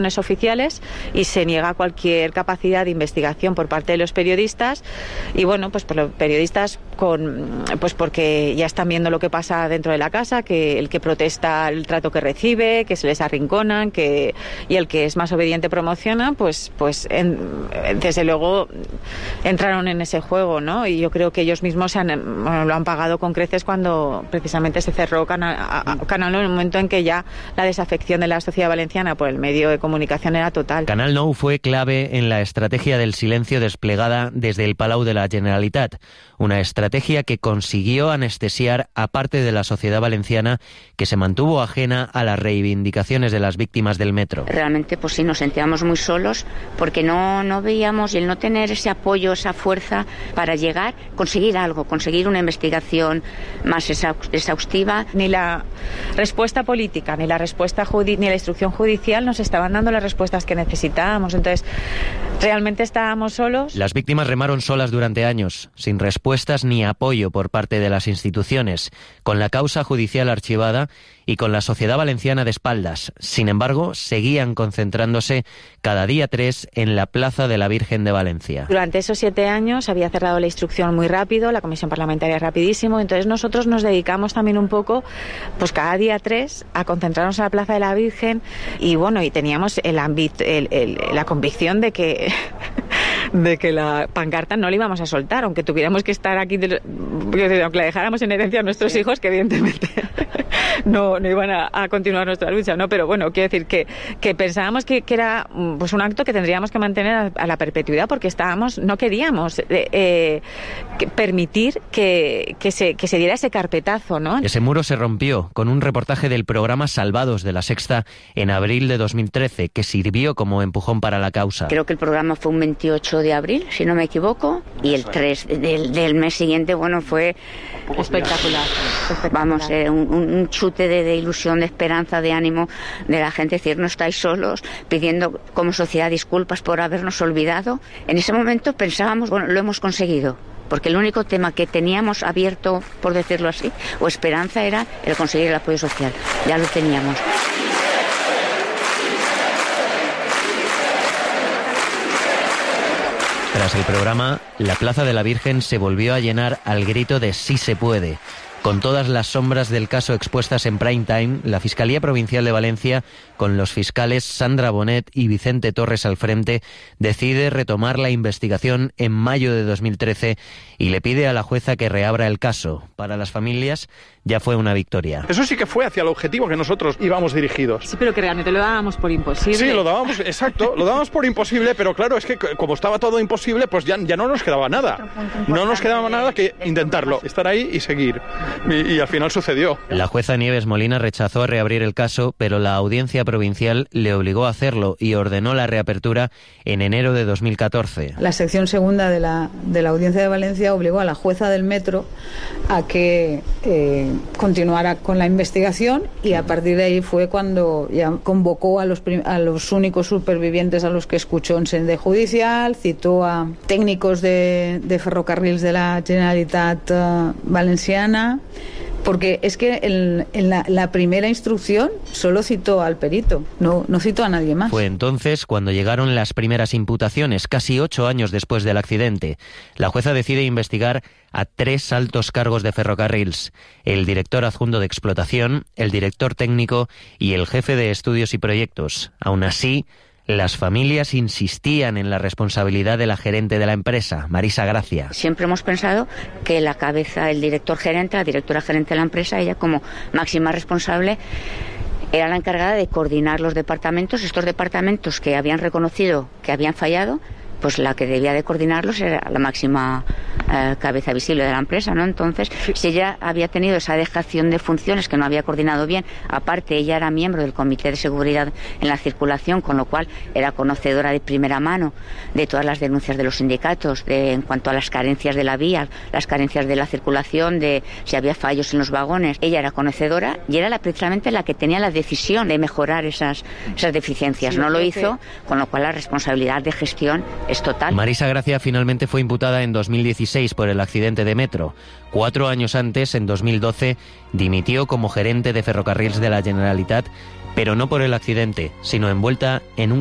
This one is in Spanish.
oficiales y se niega cualquier capacidad de investigación por parte de los periodistas y bueno, pues por los periodistas porque ya están viendo lo que pasa dentro de la casa, que el que protesta el trato que recibe, que se les arrinconan, y el que es más obediente promociona, desde luego entraron en ese juego, ¿no? Y yo creo que ellos mismos lo han pagado con creces cuando precisamente se cerró Canal 9 en un momento en que ya la desafección de la sociedad valenciana por el medio de comunicación era total. Canal 9 fue clave en la estrategia del silencio desplegada desde el Palau de la Generalitat, una estrategia que consiguió anestesiar a parte de la sociedad valenciana que se mantuvo ajena a las reivindicaciones de las víctimas del metro. Realmente, pues sí, nos sentíamos muy solos porque no veíamos, y el no tener ese apoyo, esa fuerza para conseguir algo, conseguir una investigación más exhaustiva. Ni la respuesta política, ni la respuesta ni la instrucción judicial nos estaban dando las respuestas que necesitábamos. Entonces, realmente estábamos solos. Las víctimas remaron solas durante años, sin respuestas ni apoyo por parte de las instituciones, con la causa judicial archivada y con la sociedad valenciana de espaldas. Sin embargo, seguían concentrándose cada día 3 en la Plaza de la Virgen de Valencia. Durante esos 7 años había cerrado la instrucción muy rápido, la comisión parlamentaria rapidísimo, entonces nosotros nos dedicamos también un poco, pues cada día 3, a concentrarnos en la Plaza de la Virgen y bueno, y teníamos la convicción de que la pancarta no la íbamos a soltar, aunque tuviéramos que estar aquí, aunque la dejáramos en herencia a nuestros hijos, que evidentemente no iban a continuar nuestra lucha, ¿no? Pero bueno, quiero decir que pensábamos que era pues un acto que tendríamos que mantener a la perpetuidad porque no queríamos permitir que se diera ese carpetazo, ¿no? Ese muro se rompió con un reportaje del programa Salvados de La Sexta en abril de 2013, que sirvió como empujón para la causa. Creo que el programa fue un 28 de abril, si no me equivoco, y el 3 del mes siguiente, bueno, fue espectacular. Vamos, un chute de ilusión, de esperanza, de ánimo de la gente, decir, no estáis solos, pidiendo como sociedad disculpas por habernos olvidado. En ese momento pensábamos, bueno, lo hemos conseguido, porque el único tema que teníamos abierto, por decirlo así, o esperanza, era el conseguir el apoyo social. Ya lo teníamos. Tras el programa, la Plaza de la Virgen se volvió a llenar al grito de "sí se puede". Con todas las sombras del caso expuestas en prime time, la Fiscalía Provincial de Valencia, con los fiscales Sandra Bonet y Vicente Torres al frente, decide retomar la investigación en mayo de 2013 y le pide a la jueza que reabra el caso. Para las familias ya fue una victoria. Eso sí que fue hacia el objetivo que nosotros íbamos dirigidos. Sí, pero que realmente lo dábamos por imposible. Sí, lo dábamos por imposible, pero claro, es que como estaba todo imposible, pues ya no nos quedaba nada. No nos quedaba nada que intentarlo, estar ahí y seguir. Y al final sucedió. La jueza Nieves Molina rechazó reabrir el caso, pero la Audiencia Provincial le obligó a hacerlo y ordenó la reapertura en enero de 2014. La sección segunda de la Audiencia de Valencia obligó a la jueza del metro a que continuara con la investigación y a partir de ahí fue cuando ya convocó a los únicos supervivientes a los que escuchó en sede judicial, citó a técnicos de ferrocarrils de la Generalitat Valenciana, porque es que en la primera instrucción solo citó al perito, no citó a nadie más. Fue entonces cuando llegaron las primeras imputaciones, casi 8 años después del accidente. La jueza decide investigar a 3 altos cargos de ferrocarrils: el director adjunto de explotación, el director técnico y el jefe de estudios y proyectos. Aún así, las familias insistían en la responsabilidad de la gerente de la empresa, Marisa Gracia. Siempre hemos pensado que la cabeza, el director gerente, la directora gerente de la empresa, ella como máxima responsable, era la encargada de coordinar los departamentos. Estos departamentos que habían reconocido que habían fallado, pues la que debía de coordinarlos era la máxima cabeza visible de la empresa, ¿no? Entonces, si ella había tenido esa dejación de funciones que no había coordinado bien, aparte ella era miembro del Comité de Seguridad en la Circulación, con lo cual era conocedora de primera mano de todas las denuncias de los sindicatos en cuanto a las carencias de la vía, las carencias de la circulación, de si había fallos en los vagones. Ella era conocedora y era precisamente la que tenía la decisión de mejorar esas deficiencias. No lo hizo, con lo cual la responsabilidad de gestión es total. Marisa Gracia finalmente fue imputada en 2016 por el accidente de metro. 4 años antes, en 2012, dimitió como gerente de ferrocarrils de la Generalitat, pero no por el accidente, sino envuelta en un